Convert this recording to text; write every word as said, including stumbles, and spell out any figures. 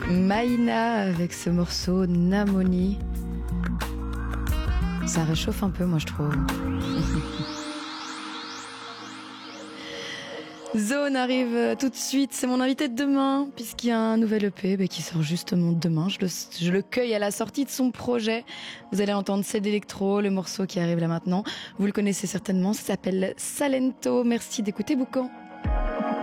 Maïna avec ce morceau Namoni. Ça réchauffe un peu, moi je trouve. Zone arrive tout de suite, c'est mon invité de demain, puisqu'il y a un nouvel E P bah, qui sort justement demain. Je le, je le cueille à la sortie de son projet. Vous allez entendre C'est d'électro, le morceau qui arrive là maintenant. Vous le connaissez certainement, ça s'appelle Salento. Merci d'écouter Boucan.